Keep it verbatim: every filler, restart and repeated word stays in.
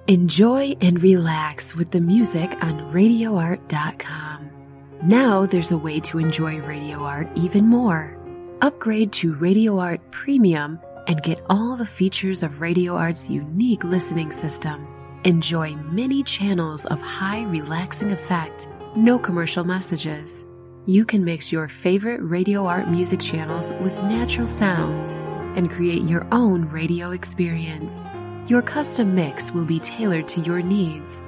Enjoy and relax with the music on radio art dot com. Now there's a way to enjoy Radio Art even more. Upgrade to Radio Art Premium and get all the features of Radio Art's unique listening system. Enjoy many channels of high relaxing effect, no commercial messages. You can mix your favorite Radio Art music channels with natural sounds and create your own radio experience. Your custom mix will be tailored to your needs